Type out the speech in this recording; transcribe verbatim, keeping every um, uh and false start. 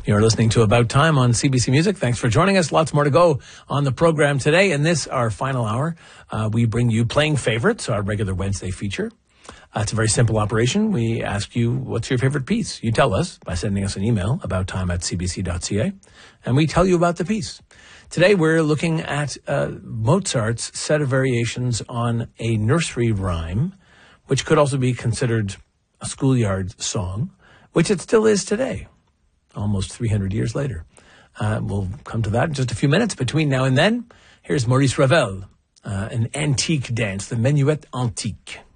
You're listening to About Time on C B C Music. Thanks for joining us. Lots more to go on the program today. In this, our final hour, uh, we bring you Playing Favorites, our regular Wednesday feature. Uh, it's a very simple operation. We ask you, what's your favorite piece? You tell us by sending us an email, about time at c b c dot c a, and we tell you about the piece. Today, we're looking at uh, Mozart's set of variations on a nursery rhyme, which could also be considered a schoolyard song, which it still is today, almost three hundred years later. Uh, we'll come to that in just a few minutes. Between now and then, here's Maurice Ravel, uh, an antique dance, the Menuet Antique.